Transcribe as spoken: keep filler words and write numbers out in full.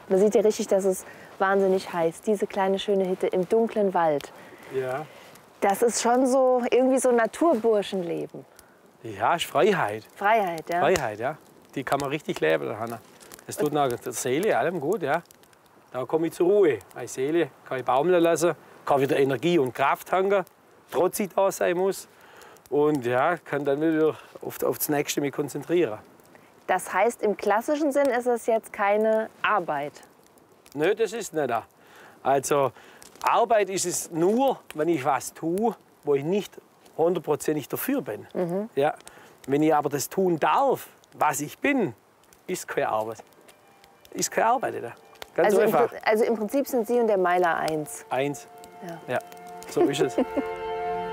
Man sieht ja richtig, dass es wahnsinnig heiß. Diese kleine schöne Hütte im dunklen Wald. Ja. Das ist schon so irgendwie so Naturburschenleben. Ja, ist Freiheit. Freiheit, ja. Freiheit, ja. Die kann man richtig leben, Hanna. Das tut nach der Seele allem gut, ja. Da komme ich zur Ruhe. Meine Seele kann ich baumeln lassen, kann wieder Energie und Kraft tanken, trotz ich da sein muss. Und ja, kann dann wieder auf, auf das Nächste mich konzentrieren. Das heißt, im klassischen Sinn ist es jetzt keine Arbeit? Nö, das ist nicht. Also, Arbeit ist es nur, wenn ich was tue, wo ich nicht hundertprozentig dafür bin. Mhm. Ja. Wenn ich aber das tun darf, was ich bin, ist keine Arbeit. Ist keine Arbeit. Nicht. Ganz also einfach. Im, also im Prinzip sind Sie und der Meiler eins. Eins. Ja, ja, so ist es.